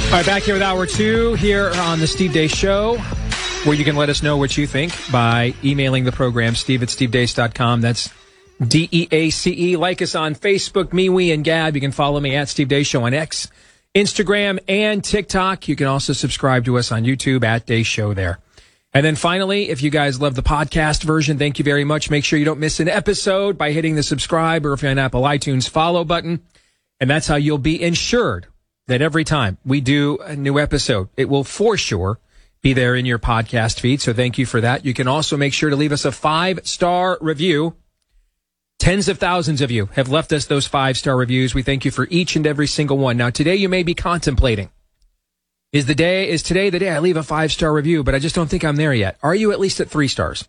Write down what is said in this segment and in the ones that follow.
All right, back here with Hour 2 here on the Steve Deace Show, where you can let us know what you think by emailing the program, steve@stevedeace.com. That's DEACE. Like us on Facebook, MeWe, and Gab. You can follow me at Steve Deace Show on X, Instagram, and TikTok. You can also subscribe to us on YouTube at Deace Show there. And then finally, if you guys love the podcast version, thank you very much. Make sure you don't miss an episode by hitting the subscribe, or if you're on Apple iTunes, follow button. And that's how you'll be ensured that every time we do a new episode, it will for sure be there in your podcast feed. So thank you for that. You can also make sure to leave us a 5-star review. Tens of thousands of you have left us those 5-star reviews. We thank you for each and every single one. Now, today you may be contemplating, is today the day I leave a 5-star review, but I just don't think I'm there yet. Are you at least at 3 stars?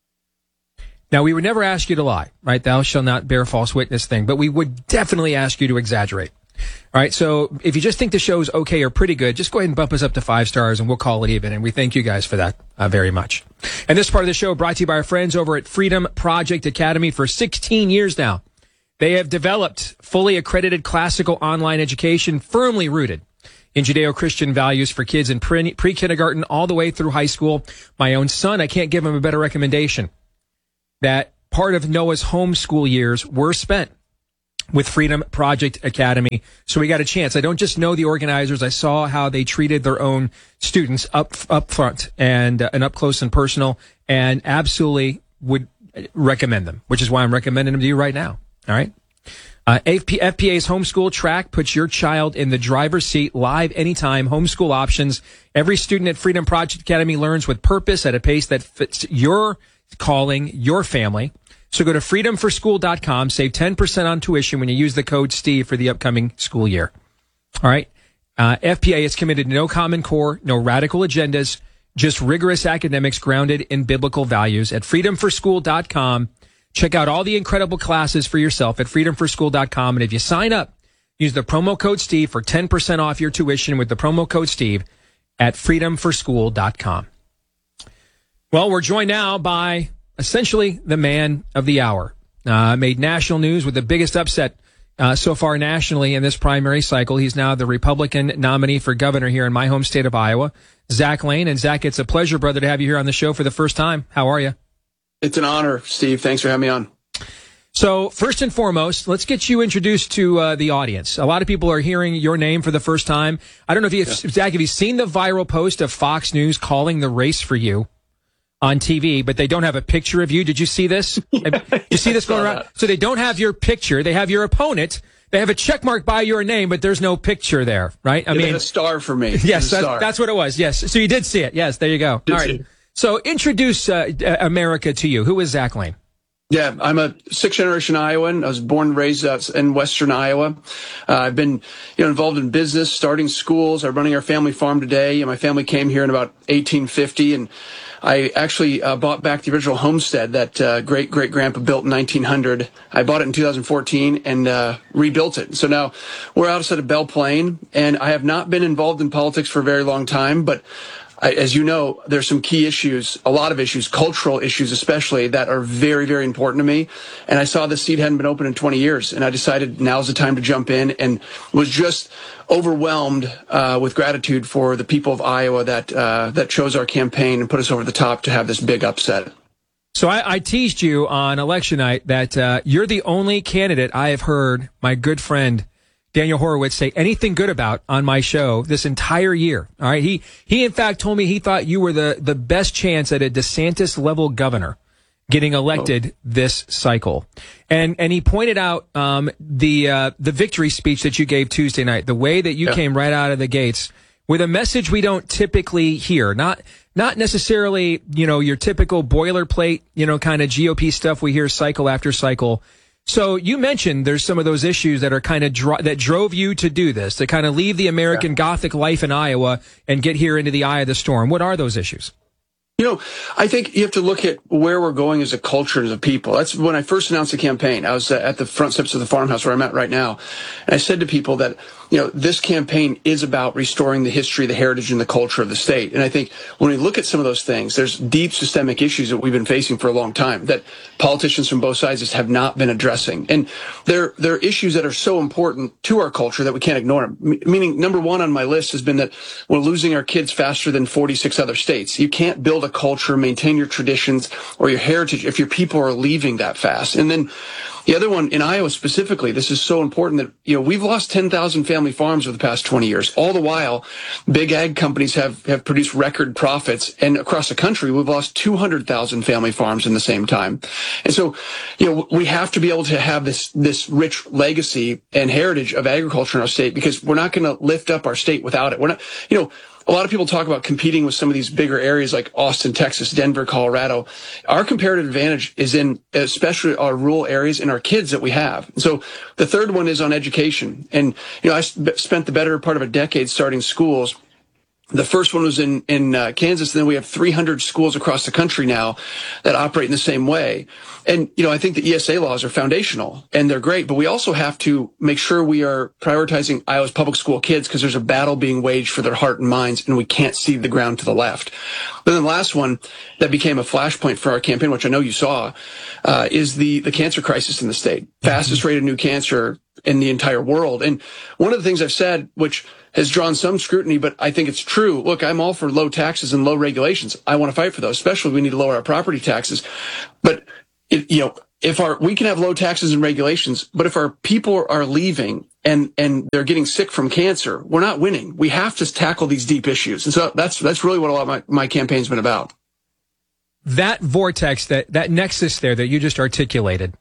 Now, we would never ask you to lie, right? Thou shalt not bear false witness thing, but we would definitely ask you to exaggerate. All right, so if you just think the show's okay or pretty good, just go ahead and bump us up to 5 stars, and we'll call it even. And we thank you guys for that very much. And this part of the show brought to you by our friends over at Freedom Project Academy. For 16 years now, they have developed fully accredited classical online education firmly rooted in Judeo-Christian values for kids in pre-kindergarten all the way through high school. My own son, I can't give him a better recommendation. That part of Noah's homeschool years were spent with Freedom Project Academy. So we got a chance. I don't just know the organizers. I saw how they treated their own students up front and up close and personal, and absolutely would recommend them, which is why I'm recommending them to you right now. All right. FPA's homeschool track puts your child in the driver's seat, live anytime, homeschool options. Every student at Freedom Project Academy learns with purpose at a pace that fits your calling, your family. So go to freedomforschool.com, save 10% on tuition when you use the code STEVE for the upcoming school year. All right. FPA is committed to no Common Core, no radical agendas, just rigorous academics grounded in biblical values. At freedomforschool.com, check out all the incredible classes for yourself at freedomforschool.com. And if you sign up, use the promo code STEVE for 10% off your tuition with the promo code STEVE at freedomforschool.com. Well, we're joined now by essentially the man of the hour. Made national news with the biggest upset so far nationally in this primary cycle. He's now the Republican nominee for governor here in my home state of Iowa, Zach Lane. And Zach, it's a pleasure, brother, to have you here on the show for the first time. How are you? It's an honor, Steve. Thanks for having me on. So first and foremost, let's get you introduced to the audience. A lot of people are hearing your name for the first time. I don't know if Zach, have you seen the viral post of Fox News calling the race for you on TV, but they don't have a picture of you? Did you see this? Did you see this going around? So they don't have your picture. They have your opponent. They have a check mark by your name, but there's no picture there, right? I mean, a star for me. Yes, that's what it was. Yes. So you did see it. Yes, there you go. All right. So introduce America to you. Who is Zach Lane? Yeah, I'm a 6th-generation Iowan. I was born and raised in western Iowa. I've been involved in business, starting schools. I'm running our family farm today. My family came here in about 1850, and I actually bought back the original homestead that great-great-grandpa built in 1900. I bought it in 2014 and rebuilt it. So now we're outside of Belle Plaine, and I have not been involved in politics for a very long time, but as you know, there's some key issues, a lot of issues, cultural issues especially, that are very, very important to me. And I saw the seat hadn't been open in 20 years, and I decided now's the time to jump in, and was just overwhelmed with gratitude for the people of Iowa that chose our campaign and put us over the top to have this big upset. So I teased you on election night that you're the only candidate I have heard my good friend Daniel Horowitz say anything good about on my show this entire year. All right. He in fact told me he thought you were the best chance at a DeSantis level governor getting elected this cycle. And he pointed out the victory speech that you gave Tuesday night, the way that you came right out of the gates with a message we don't typically hear. Not necessarily, your typical boilerplate, kind of GOP stuff we hear cycle after cycle. So you mentioned there's some of those issues that are kind of that drove you to do this, to kind of leave the American Gothic life in Iowa and get here into the eye of the storm. What are those issues? I think you have to look at where we're going as a culture, as a people. That's when I first announced the campaign. I was at the front steps of the farmhouse where I'm at right now. And I said to people that, this campaign is about restoring the history, the heritage, and the culture of the state. And I think when we look at some of those things, there's deep systemic issues that we've been facing for a long time that politicians from both sides just have not been addressing. And they're issues that are so important to our culture that we can't ignore them. Meaning, number one on my list has been that we're losing our kids faster than 46 other states. You can't build a culture, maintain your traditions or your heritage if your people are leaving that fast. And then the other one in Iowa specifically, this is so important that, we've lost 10,000 family farms over the past 20 years. All the while, big ag companies have produced record profits. And across the country, we've lost 200,000 family farms in the same time. And so, we have to be able to have this rich legacy and heritage of agriculture in our state, because we're not going to lift up our state without it. We're not, a lot of people talk about competing with some of these bigger areas like Austin, Texas, Denver, Colorado. Our comparative advantage is in especially our rural areas and our kids that we have. So the third one is on education. And, I spent the better part of a decade starting schools. The first one was in Kansas, and then we have 300 schools across the country now that operate in the same way. And, I think the ESA laws are foundational, and they're great, but we also have to make sure we are prioritizing Iowa's public school kids, because there's a battle being waged for their heart and minds, and we can't cede the ground to the left. But then the last one that became a flashpoint for our campaign, which I know you saw, is the cancer crisis in the state. Fastest rate of new cancer in the entire world. And one of the things I've said, which has drawn some scrutiny, but I think it's true. Look, I'm all for low taxes and low regulations. I want to fight for those, especially we need to lower our property taxes. But, we can have low taxes and regulations, but if our people are leaving and they're getting sick from cancer, we're not winning. We have to tackle these deep issues. And so that's really what a lot of my campaign's been about. That vortex, that nexus there that you just articulated,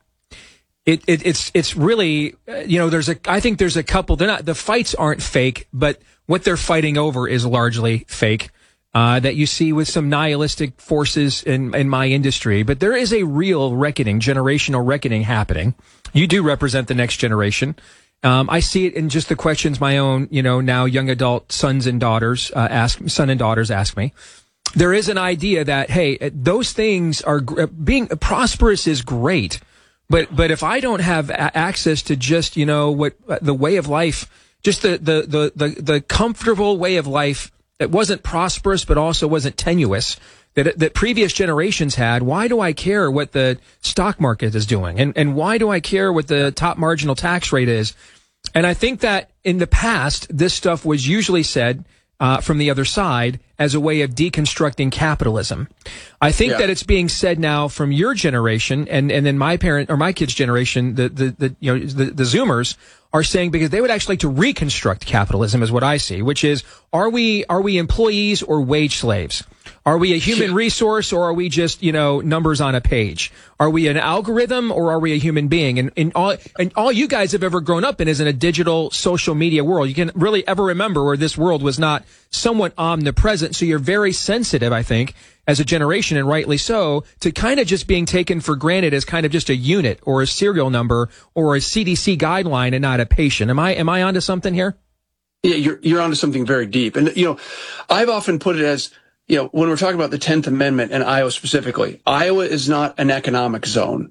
it's really, I think there's a couple, the fights aren't fake, but what they're fighting over is largely fake, that you see with some nihilistic forces in my industry. But there is a real reckoning, generational reckoning happening. You do represent the next generation. I see it in just the questions my own, now young adult sons and daughters ask me. There is an idea that, hey, those things are, being prosperous is great. But if I don't have access to just, what the way of life, just the comfortable way of life that wasn't prosperous, but also wasn't tenuous, that previous generations had, why do I care what the stock market is doing? And why do I care what the top marginal tax rate is? And I think that in the past, this stuff was usually said from the other side as a way of deconstructing capitalism. I think that it's being said now from your generation and then my kids' generation, the Zoomers are saying, because they would actually like to reconstruct capitalism is what I see, which is, are we employees or wage slaves? Are we a human resource, or are we just, numbers on a page? Are we an algorithm, or are we a human being? And all you guys have ever grown up in is in a digital social media world. You can really ever remember where this world was not somewhat omnipresent. So you're very sensitive, I think, as a generation, and rightly so, to kind of just being taken for granted as kind of just a unit or a serial number or a CDC guideline and not a patient. Am I onto something here? Yeah, you're onto something very deep. And, I've often put it as, when we're talking about the 10th Amendment and Iowa specifically, Iowa is not an economic zone.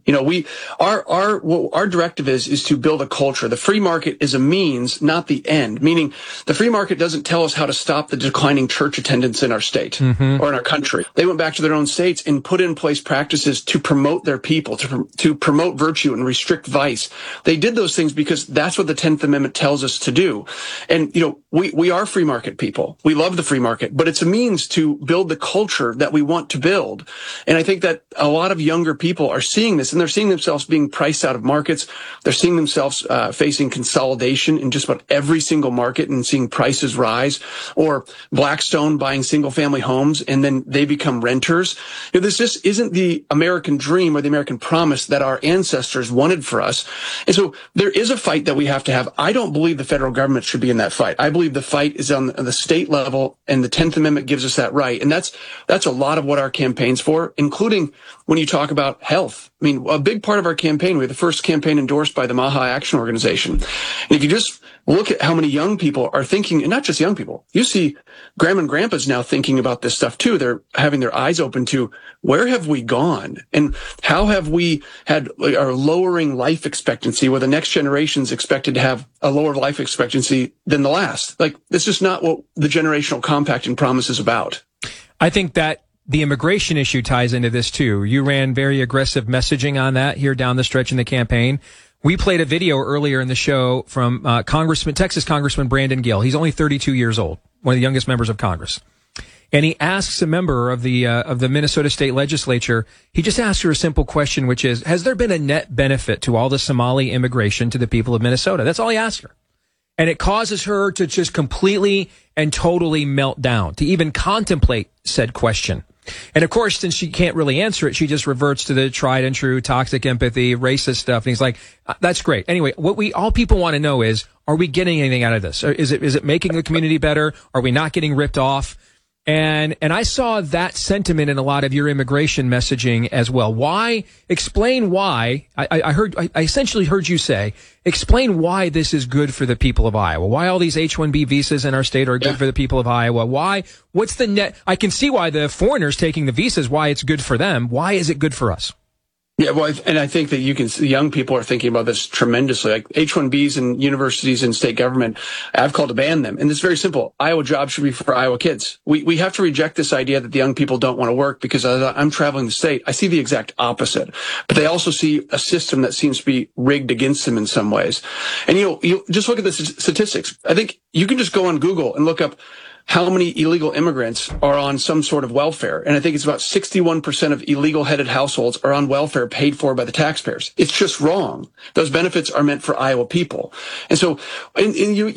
Our directive is to build a culture. The free market is a means, not the end, meaning the free market doesn't tell us how to stop the declining church attendance in our state or in our country. They went back to their own states and put in place practices to promote their people, to promote virtue and restrict vice. They did those things because that's what the 10th Amendment tells us to do. And, we are free market people. We love the free market, but it's a means to build the culture that we want to build. And I think that a lot of younger people are seeing this, and they're seeing themselves being priced out of markets. They're seeing themselves facing consolidation in just about every single market and seeing prices rise, or Blackstone buying single family homes and then they become renters. This just isn't the American dream or the American promise that our ancestors wanted for us. And so there is a fight that we have to have. I don't believe the federal government should be in that fight. I believe the fight is on the state level, and the 10th Amendment gives us that right. right. And that's a lot of what our campaign's for, including when you talk about health. I mean, a big part of our campaign, we had the first campaign endorsed by the MAHA Action Organization. And if you just look at how many young people are thinking, and not just young people, you see grandma and grandpas now thinking about this stuff too. They're having their eyes open to where have we gone and how have we had our lowering life expectancy, where the next generation's expected to have a lower life expectancy than the last. Like, it's just not what the generational compacting promise is about. I think that the immigration issue ties into this too. You ran very aggressive messaging on that here down the stretch in the campaign. We played a video earlier in the show from Texas Congressman Brandon Gill. He's only 32 years old, one of the youngest members of Congress. And he asks a member of the Minnesota State Legislature, he just asks her a simple question, which is, has there been a net benefit to all the Somali immigration to the people of Minnesota? That's all he asks her. And it causes her to just completely and totally melt down, to even contemplate said question. And of course, since she can't really answer it, she just reverts to the tried and true toxic empathy, racist stuff. And he's like, that's great. Anyway, what all people want to know is, are we getting anything out of this? Is it making the community better? Are we not getting ripped off? And I saw that sentiment in a lot of your immigration messaging as well. Why? Explain why. I essentially heard you say, explain why this is good for the people of Iowa. Why all these H-1B visas in our state are good for the people of Iowa. Why? What's the net? I can see why the foreigners taking the visas, why it's good for them. Why is it good for us? Yeah, well, and I think that young people are thinking about this tremendously. Like H-1Bs in universities and state government, I've called to ban them. And it's very simple. Iowa jobs should be for Iowa kids. We have to reject this idea that the young people don't want to work, because I'm traveling the state. I see the exact opposite. But they also see a system that seems to be rigged against them in some ways. And you just look at the statistics. I think you can just go on Google and look up how many illegal immigrants are on some sort of welfare. And I think it's about 61% of illegal headed households are on welfare paid for by the taxpayers. It's just wrong. Those benefits are meant for Iowa people. And so, and you